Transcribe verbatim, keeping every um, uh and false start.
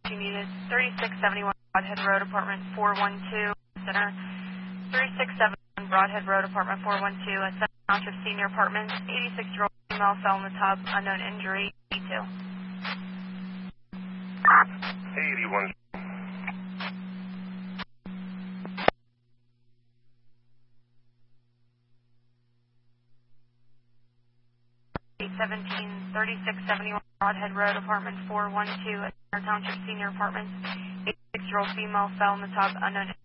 you needed. thirty-six seventy-one Broadhead Road, apartment four one two, Center. thirty-six seventy-one Broadhead Road, apartment four one two, at Center Township Senior Apartments. eighty-six-year-old female fell in the tub, unknown injury, E two. eighty-one. seventeen, thirty-six seventy-one Broadhead Road, apartment four one two, at Center Township Senior Apartments. eighty-six-year-old female fell in the tub, unknown